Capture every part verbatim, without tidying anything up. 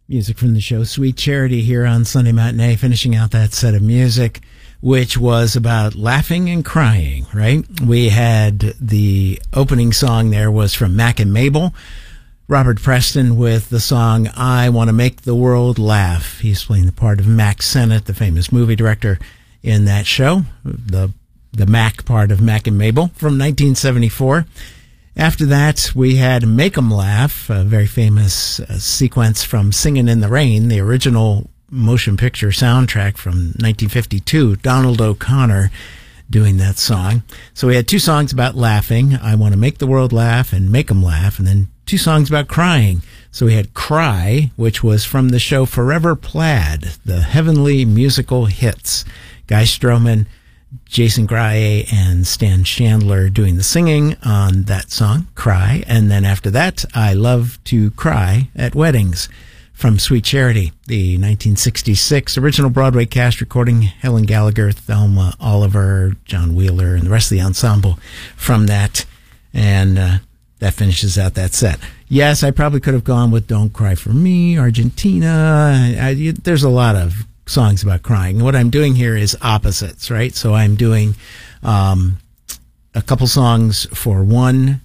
Music from the show Sweet Charity here on Sunday Matinee, finishing out that set of music, which was about laughing and crying, right? We had the opening song there was from Mac and Mabel, Robert Preston with the song I Want to Make the World Laugh. He's playing the part of Mack Sennett, the famous movie director in that show, the the Mac part of Mac and Mabel from nineteen seventy-four. After that, we had Make 'em Laugh, a very famous uh, sequence from Singin' in the Rain, the original motion picture soundtrack from nineteen fifty-two, Donald O'Connor doing that song. So we had two songs about laughing, I Want to Make the World Laugh and Make 'em Laugh, and then two songs about crying. So we had Cry, which was from the show Forever Plaid, the Heavenly Musical Hits. Guy Stroman, Jason Grae, and Stan Chandler doing the singing on that song, Cry. And then after that, I Love to Cry at Weddings from Sweet Charity, the nineteen sixty-six original Broadway cast recording, Helen Gallagher, Thelma Oliver, John Wheeler, and the rest of the ensemble from that. And uh, that finishes out that set. Yes, I probably could have gone with Don't Cry for Me, Argentina. I, I, there's a lot of songs about crying. What I'm doing here is opposites, right? So I'm doing um, a couple songs for one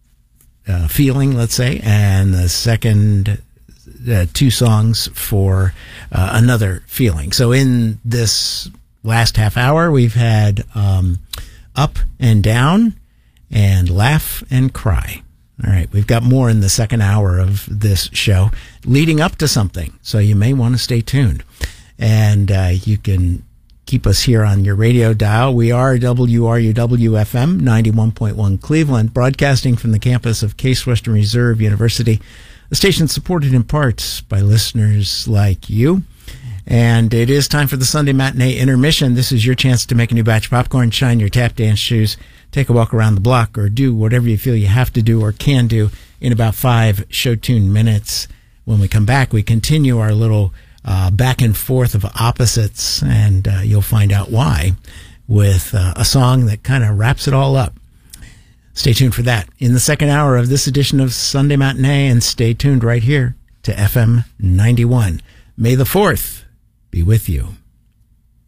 uh, feeling, let's say, and the second uh, two songs for uh, another feeling. So in this last half hour, we've had um, Up and Down and Laugh and Cry. All right, we've got more in the second hour of this show leading up to something, so you may want to stay tuned. And uh, you can keep us here on your radio dial. We are W R U W F M ninety-one point one Cleveland, broadcasting from the campus of Case Western Reserve University, a station supported in part by listeners like you. And it is time for the Sunday Matinee Intermission. This is your chance to make a new batch of popcorn, shine your tap dance shoes, take a walk around the block, or do whatever you feel you have to do or can do in about five show tune minutes. When we come back, we continue our little Uh, back and forth of opposites, and uh, you'll find out why with uh, a song that kind of wraps it all up. Stay tuned for that in the second hour of this edition of Sunday Matinee, and stay tuned right here to F M ninety-one. May the fourth be with you.